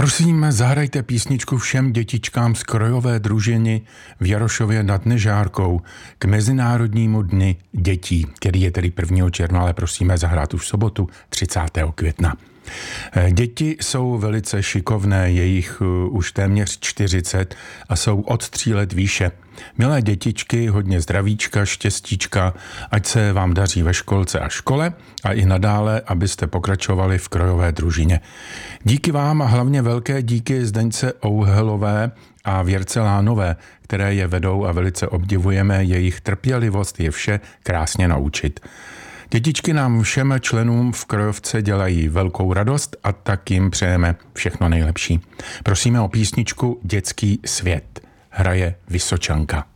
Prosím, zahrajte písničku všem dětičkám z krajové družiny v Jarošově nad Nežárkou k Mezinárodnímu dni dětí, který je tedy 1. června, ale prosíme zahrát už v sobotu 30. května. Děti jsou velice šikovné, je jich už téměř 40 a jsou od 3 let výše. Milé dětičky, hodně zdravíčka, štěstíčka, ať se vám daří ve školce a škole a i nadále, abyste pokračovali v krajové družině. Díky vám a hlavně velké díky Zdeňce Ouhelové a Věrce Lánové, které je vedou a velice obdivujeme, jejich trpělivost je vše krásně naučit. Dětičky nám všem členům v krajovce dělají velkou radost a tak jim přejeme všechno nejlepší. Prosíme o písničku Dětský svět. Hraje Vysočanka.